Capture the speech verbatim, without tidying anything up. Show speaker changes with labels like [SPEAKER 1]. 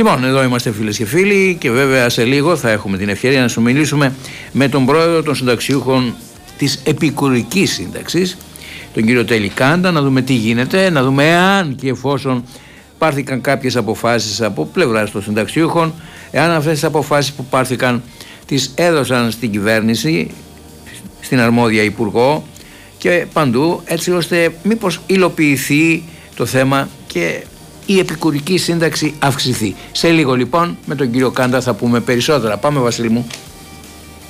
[SPEAKER 1] Λοιπόν, εδώ είμαστε φίλες και φίλοι και βέβαια σε λίγο θα έχουμε την ευκαιρία να σου μιλήσουμε με τον πρόεδρο των συνταξιούχων της επικουρικής σύνταξης, τον κύριο Τέλη Κάντα, να δούμε τι γίνεται, να δούμε αν και εφόσον πάρθηκαν κάποιες αποφάσεις από πλευράς των συνταξιούχων, εάν αυτές τις αποφάσεις που πάρθηκαν τις έδωσαν στην κυβέρνηση, στην αρμόδια υπουργό και παντού, έτσι ώστε μήπως υλοποιηθεί το θέμα και η επικουρική σύνταξη αυξηθεί. Σε λίγο λοιπόν με τον κύριο Κάντα θα πούμε περισσότερα. Πάμε, Βασίλη μου.